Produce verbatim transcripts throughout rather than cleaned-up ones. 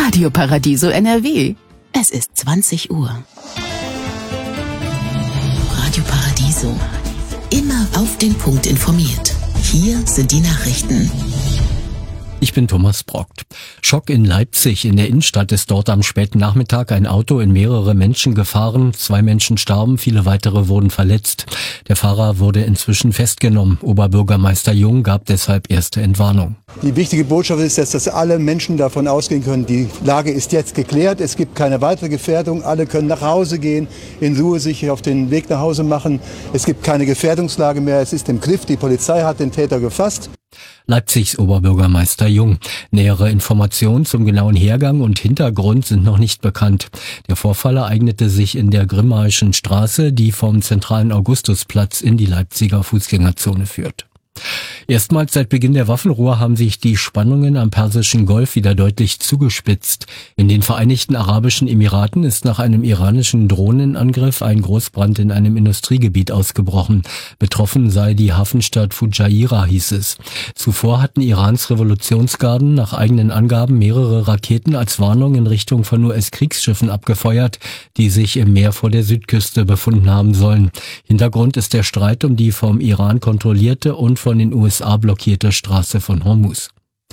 Radio Paradiso N R W. Es ist zwanzig Uhr. Radio Paradiso. Immer auf den Punkt informiert. Hier sind die Nachrichten. Ich bin Thomas Brockt. Schock in Leipzig. In der Innenstadt ist dort am späten Nachmittag ein Auto in mehrere Menschen gefahren. Zwei Menschen starben, viele weitere wurden verletzt. Der Fahrer wurde inzwischen festgenommen. Oberbürgermeister Jung gab deshalb erste Entwarnung. Die wichtige Botschaft ist, dass alle Menschen davon ausgehen können, die Lage ist jetzt geklärt. Es gibt keine weitere Gefährdung. Alle können nach Hause gehen, in Ruhe sich auf den Weg nach Hause machen. Es gibt keine Gefährdungslage mehr. Es ist im Griff. Die Polizei hat den Täter gefasst. Leipzigs Oberbürgermeister Jung. Nähere Informationen zum genauen Hergang und Hintergrund sind noch nicht bekannt. Der Vorfall ereignete sich in der Grimmaischen Straße, die vom zentralen Augustusplatz in die Leipziger Fußgängerzone führt. Erstmals seit Beginn der Waffenruhe haben sich die Spannungen am Persischen Golf wieder deutlich zugespitzt. In den Vereinigten Arabischen Emiraten ist nach einem iranischen Drohnenangriff ein Großbrand in einem Industriegebiet ausgebrochen. Betroffen sei die Hafenstadt Fujairah, hieß es. Zuvor hatten Irans Revolutionsgarden nach eigenen Angaben mehrere Raketen als Warnung in Richtung von U S-Kriegsschiffen abgefeuert, die sich im Meer vor der Südküste befunden haben sollen. Hintergrund ist der Streit um die vom Iran kontrollierte und von den U S A blockierte Straße von Hormuz.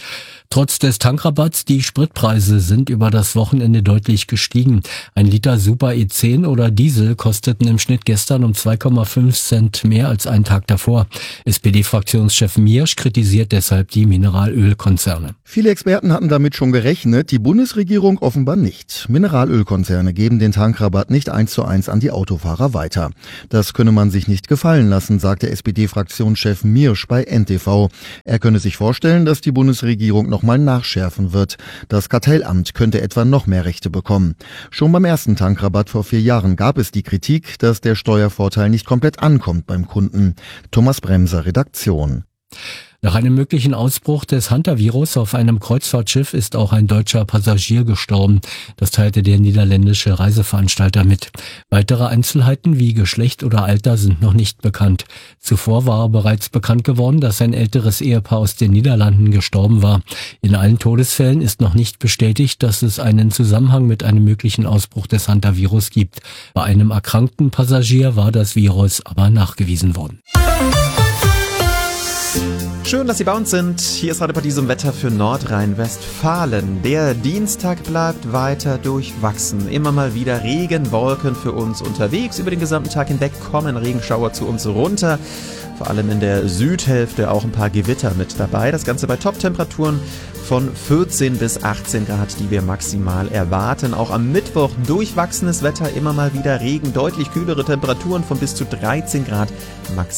Trotz des Tankrabatts, die Spritpreise sind über das Wochenende deutlich gestiegen. Ein Liter Super E zehn oder Diesel kosteten im Schnitt gestern um zwei Komma fünf Cent mehr als einen Tag davor. S P D-Fraktionschef Miersch kritisiert deshalb die Mineralölkonzerne. Viele Experten hatten damit schon gerechnet, die Bundesregierung offenbar nicht. Mineralölkonzerne geben den Tankrabatt nicht eins zu eins an die Autofahrer weiter. Das könne man sich nicht gefallen lassen, sagte S P D-Fraktionschef Miersch bei N T V. Er könne sich vorstellen, dass die Bundesregierung nochmal nachschärfen wird. Das Kartellamt könnte etwa noch mehr Rechte bekommen. Schon beim ersten Tankrabatt vor vier Jahren gab es die Kritik, dass der Steuervorteil nicht komplett ankommt beim Kunden. Thomas Bremser, Redaktion. Nach einem möglichen Ausbruch des Hantavirus auf einem Kreuzfahrtschiff ist auch ein deutscher Passagier gestorben. Das teilte der niederländische Reiseveranstalter mit. Weitere Einzelheiten wie Geschlecht oder Alter sind noch nicht bekannt. Zuvor war bereits bekannt geworden, dass ein älteres Ehepaar aus den Niederlanden gestorben war. In allen Todesfällen ist noch nicht bestätigt, dass es einen Zusammenhang mit einem möglichen Ausbruch des Hantavirus gibt. Bei einem erkrankten Passagier war das Virus aber nachgewiesen worden. Schön, dass Sie bei uns sind. Hier ist Radio Paradiso im Wetter für Nordrhein-Westfalen. Der Dienstag bleibt weiter durchwachsen. Immer mal wieder Regenwolken für uns unterwegs. Über den gesamten Tag hinweg kommen Regenschauer zu uns runter. Vor allem in der Südhälfte auch ein paar Gewitter mit dabei. Das Ganze bei Top-Temperaturen von vierzehn bis achtzehn Grad, die wir maximal erwarten. Auch am Mittwoch durchwachsenes Wetter, immer mal wieder Regen, deutlich kühlere Temperaturen von bis zu dreizehn Grad maximal.